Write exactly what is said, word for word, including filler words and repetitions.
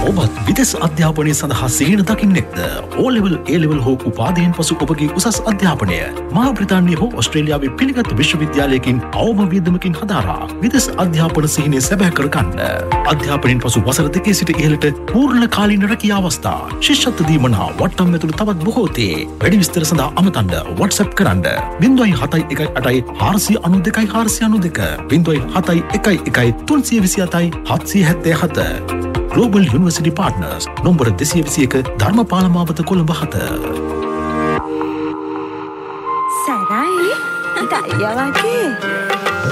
ඔබත් විදෙස් අධ්‍යාපනය සඳහා සිහින දකින්නෙක්ද? O level, A level හෝ උපාධියෙන් පසු ඔබගේ උසස් අධ්‍යාපනය මහා බ්‍රිතාන්‍ය හෝ ඔස්ට්‍රේලියාවේ පිළිගත් විශ්වවිද්‍යාලයකින් අවම වියදමකින් හදාරා විදෙස් අධ්‍යාපන සිහිනය සැබෑ කරගන්න. අධ්‍යාපනයෙන් පසු වසර දෙකේ සිට ඉහළට පූර්ණ කාලීන රැකියා අවස්ථා, ශිෂ්‍යත්ව දීමන හා වට්ටම් ඇතුළු තවත් බොහෝ තේ. වැඩි විස්තර සඳහා අමතන්න WhatsApp කරන්න ज़ीरो सात एक आठ चार नौ दो चार नौ दो ज़ीरो सात एक एक तीन दो सात सात सात सात Global University Partners nombor दो सौ बीस ධර්මපාල මාවත කොළඹ හත. සරයි ඉතයියා වගේ